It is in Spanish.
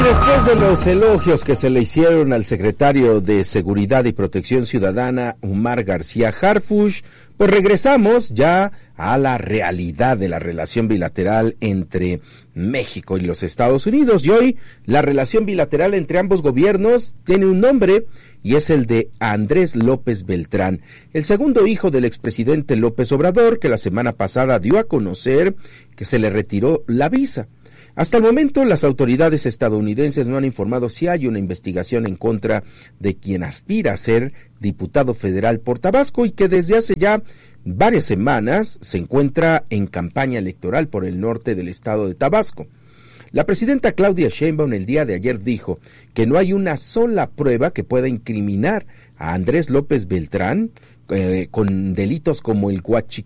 Después de los elogios que se le hicieron al secretario de Seguridad y Protección Ciudadana, Omar García Harfuch, pues regresamos ya a la realidad de la relación bilateral entre México y los Estados Unidos. Y hoy la relación bilateral entre ambos gobiernos tiene un nombre y es el de Andrés López Beltrán, el segundo hijo del expresidente López Obrador, que la semana pasada dio a conocer que se le retiró la visa. Hasta el momento, las autoridades estadounidenses no han informado si hay una investigación en contra de quien aspira a ser diputado federal por Tabasco y que desde hace ya varias semanas se encuentra en campaña electoral por el norte del estado de Tabasco. La presidenta Claudia Sheinbaum el día de ayer dijo que no hay una sola prueba que pueda incriminar a Andrés López Beltrán con delitos como el